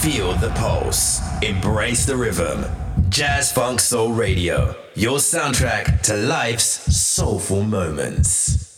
Feel the pulse. Embrace the rhythm. Jazz Funk Soul Radio. Your soundtrack to life's soulful moments.